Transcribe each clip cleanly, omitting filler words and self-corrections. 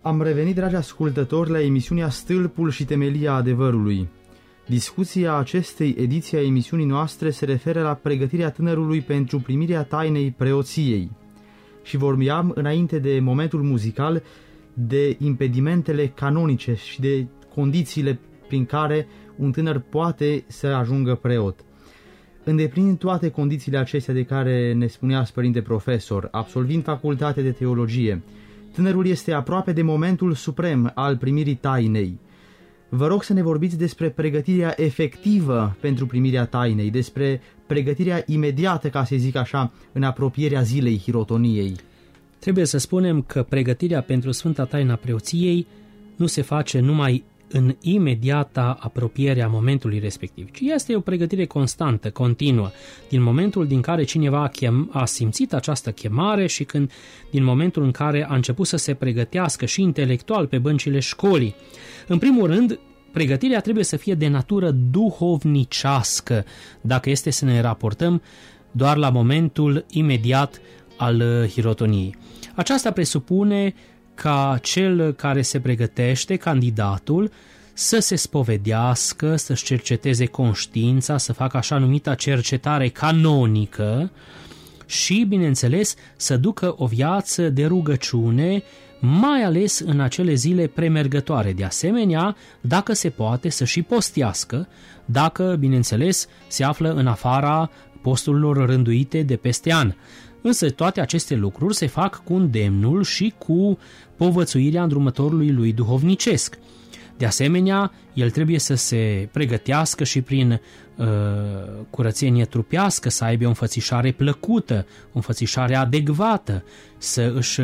Am revenit, dragi ascultători, la emisiunea Stâlpul și temelia adevărului. Discuția acestei ediții a emisiunii noastre se referă la pregătirea tânărului pentru primirea tainei preoției. Și vorbeam, înainte de momentul muzical, de impedimentele canonice și de condițiile prin care un tânăr poate să ajungă preot. Îndeplinind toate condițiile acestea de care ne spunea părinte profesor, absolvind facultate de teologie, tânărul este aproape de momentul suprem al primirii tainei. Vă rog să ne vorbiți despre pregătirea efectivă pentru primirea tainei, despre pregătirea imediată, ca să zic așa, în apropierea zilei hirotoniei. Trebuie să spunem că pregătirea pentru Sfânta Taina Preoției nu se face numai în imediata apropiere a momentului respectiv, ci este o pregătire constantă, continuă, din momentul din care cineva a simțit această chemare și din momentul în care a început să se pregătească și intelectual pe băncile școlii. În primul rând, pregătirea trebuie să fie de natură duhovnicească, dacă este să ne raportăm doar la momentul imediat al hirotoniei. Aceasta presupune ca cel care se pregătește, candidatul, să se spovedească, să-și cerceteze conștiința, să facă așa numita cercetare canonică și, bineînțeles, să ducă o viață de rugăciune, mai ales în acele zile premergătoare. De asemenea, dacă se poate, să și postească, dacă, bineînțeles, se află în afara posturilor rânduite de peste an. Însă toate aceste lucruri se fac cu îndemnul și cu povățuirea îndrumătorului lui duhovnicesc. De asemenea, el trebuie să se pregătească și prin curățenie trupească, să aibă o înfățișare plăcută, o înfățișare adecvată, să își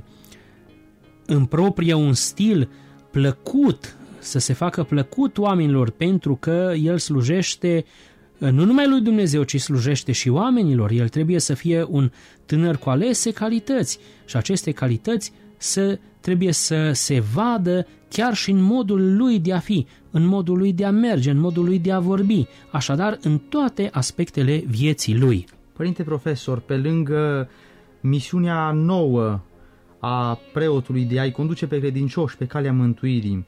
împroprie un stil plăcut, să se facă plăcut oamenilor, pentru că el slujește nu numai lui Dumnezeu, ci slujește și oamenilor. El trebuie să fie un tânăr cu alese calități și aceste calități trebuie să se vadă chiar și în modul lui de a fi, în modul lui de a merge, în modul lui de a vorbi, așadar în toate aspectele vieții lui. Părinte profesor, pe lângă misiunea nouă a preotului de a-i conduce pe credincioși pe calea mântuirii,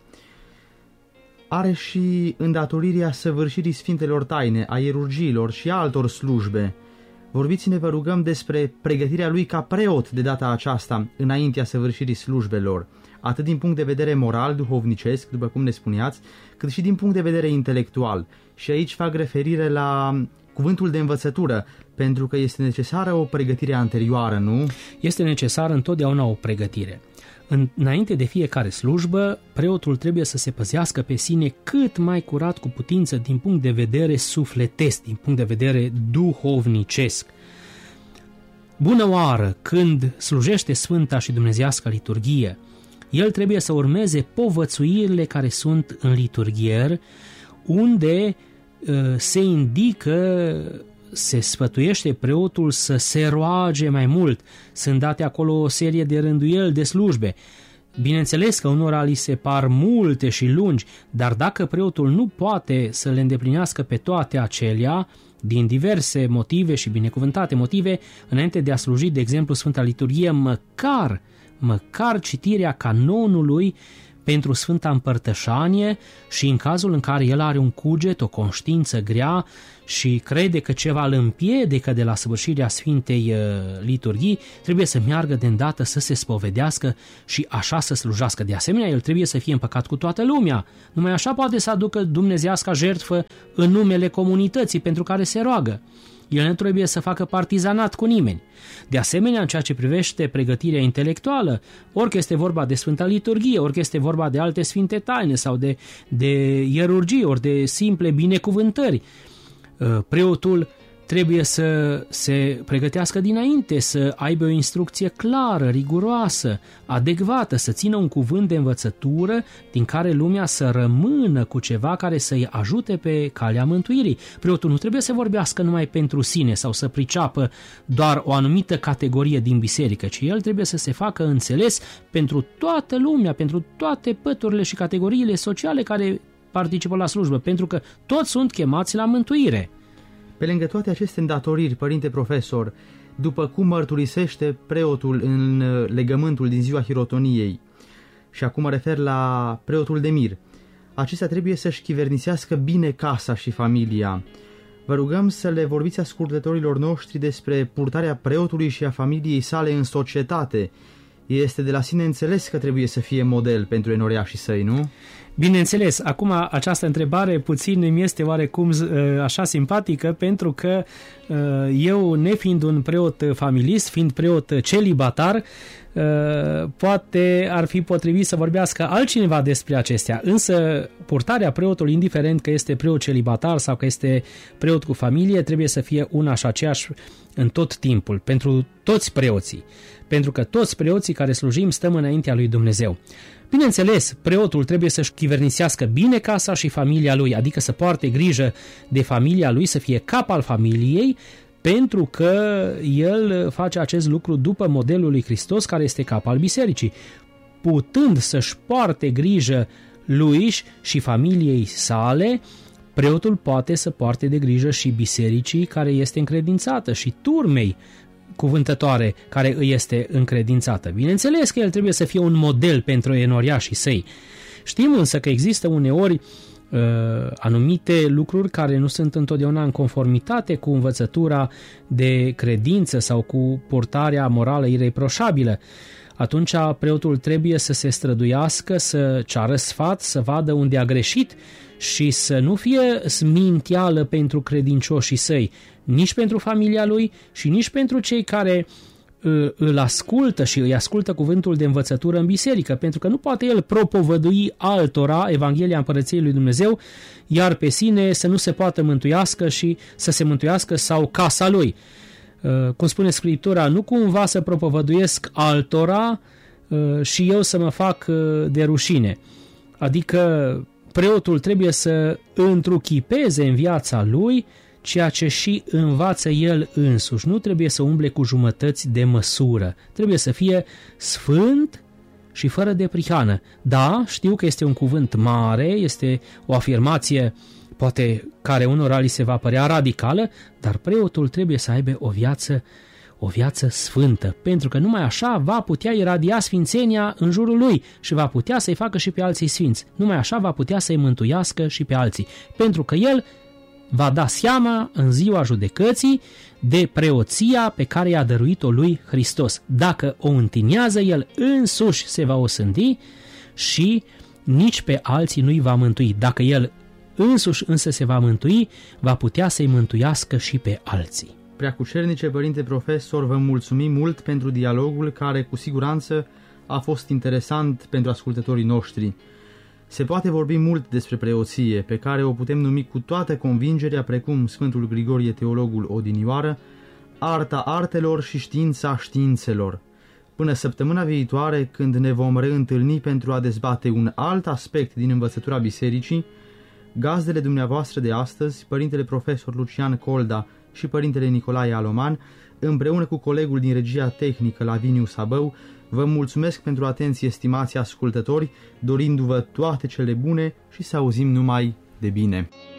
are și îndatorirea săvârșirii Sfintelor Taine, a ierurgiilor și altor slujbe. Vorbiți-ne, vă rugăm, despre pregătirea lui ca preot de data aceasta, înaintea săvârșirii slujbelor, atât din punct de vedere moral, duhovnicesc, după cum ne spuneați, cât și din punct de vedere intelectual. Și aici fac referire la cuvântul de învățătură, pentru că este necesară o pregătire anterioară, nu? Este necesară întotdeauna o pregătire. Înainte de fiecare slujbă, preotul trebuie să se păzească pe sine cât mai curat cu putință din punct de vedere sufletesc, din punct de vedere duhovnicesc. Bună oară, când slujește Sfânta și Dumnezeiasca liturghie, el trebuie să urmeze povățuirile care sunt în liturghier, unde se indică, se sfătuiește preotul să se roage mai mult. Sunt date acolo o serie de rânduieli de slujbe. Bineînțeles că unora li se par multe și lungi, dar dacă preotul nu poate să le îndeplinească pe toate acelea, din diverse motive și binecuvântate motive, înainte de a sluji, de exemplu, Sfânta Liturghie, măcar citirea canonului pentru Sfânta Împărtășanie și în cazul în care el are un cuget, o conștiință grea și crede că ceva îl împiedică de la săvârșirea Sfintei Liturghii, trebuie să meargă de îndată să se spovedească și așa să slujească. De asemenea, el trebuie să fie împăcat cu toată lumea. Numai așa poate să aducă dumnezeiasca jertfă în numele comunității pentru care se roagă. El nu trebuie să facă partizanat cu nimeni. De asemenea, în ceea ce privește pregătirea intelectuală, orică este vorba de Sfânta Liturghie, orică este vorba de alte sfinte taine sau de ierurgii, ori de simple binecuvântări, preotul trebuie să se pregătească dinainte, să aibă o instrucție clară, riguroasă, adecvată, să țină un cuvânt de învățătură din care lumea să rămână cu ceva care să-i ajute pe calea mântuirii. Preotul nu trebuie să vorbească numai pentru sine sau să priceapă doar o anumită categorie din biserică, ci el trebuie să se facă înțeles pentru toată lumea, pentru toate păturile și categoriile sociale care participă la slujbă, pentru că toți sunt chemați la mântuire. Pe lângă toate aceste îndatoriri, părinte profesor, după cum mărturisește preotul în legământul din ziua hirotoniei, și acum mă refer la preotul de mir. Acesta trebuie să-și chivernisească bine casa și familia. Vă rugăm să le vorbiți ascultătorilor noștri despre purtarea preotului și a familiei sale în societate. Este de la sine înțeles că trebuie să fie model pentru enoriașii săi, nu? Bineînțeles, acum această întrebare puțin îmi este oarecum așa simpatică, pentru că eu, nefiind un preot familist, fiind preot celibatar, poate ar fi potrivit să vorbească altcineva despre acestea, însă purtarea preotului, indiferent că este preot celibatar sau că este preot cu familie, trebuie să fie una și aceeași în tot timpul, pentru toți preoții, pentru că toți preoții care slujim stăm înaintea lui Dumnezeu. Bineînțeles, preotul trebuie să-și chivernisească bine casa și familia lui, adică să poarte grijă de familia lui, să fie cap al familiei, pentru că el face acest lucru după modelul lui Hristos, care este cap al bisericii. Putând să-și poarte grijă lui și familiei sale, preotul poate să poarte de grijă și bisericii care este încredințată și turmei cuvântătoare care îi este încredințată. Bineînțeles că el trebuie să fie un model pentru enoriașii săi. Știm însă că există uneori anumite lucruri care nu sunt întotdeauna în conformitate cu învățătura de credință sau cu purtarea morală ireproșabilă. Atunci preotul trebuie să se străduiască, să ceară sfat, să vadă unde a greșit și să nu fie sminteală pentru credincioșii săi, nici pentru familia lui și nici pentru cei care îl ascultă și îi ascultă cuvântul de învățătură în biserică, pentru că nu poate el propovădui altora Evanghelia Împărăției lui Dumnezeu, iar pe sine să nu se poată mântuiască și să se mântuiască sau casa lui. Cum spune Scriptura, nu cumva să propovăduiesc altora și eu să mă fac de rușine. Adică preotul trebuie să întruchipeze în viața lui ceea ce și învață el însuși. Nu trebuie să umble cu jumătăți de măsură. Trebuie să fie sfânt și fără de prihană. Da, știu că este un cuvânt mare, este o afirmație poate care unora li se va părea radicală, dar preotul trebuie să aibă o viață sfântă, pentru că numai așa va putea iradia sfințenia în jurul lui și va putea să-i facă și pe alții sfinți. Numai așa va putea să-i mântuiască și pe alții, pentru că el va da seama în ziua judecății de preoția pe care i-a dăruit-o lui Hristos. Dacă o întinează, el însuși se va osândi și nici pe alții nu-i va mântui. Dacă el însuși însă se va mântui, va putea să-i mântuiască și pe alții. Preacucernice, părinte profesor, vă mulțumim mult pentru dialogul care cu siguranță a fost interesant pentru ascultătorii noștri. Se poate vorbi mult despre preoție, pe care o putem numi cu toată convingerea, precum Sfântul Grigorie, teologul odinioară, arta artelor și știința științelor. Până săptămâna viitoare, când ne vom reîntâlni pentru a dezbate un alt aspect din învățătura bisericii, gazdele dumneavoastră de astăzi, părintele profesor Lucian Colda și părintele Nicolae Aloman, împreună cu colegul din regia tehnică Laviniu Sabău, vă mulțumesc pentru atenție, stimați ascultători, dorindu-vă toate cele bune și să auzim numai de bine.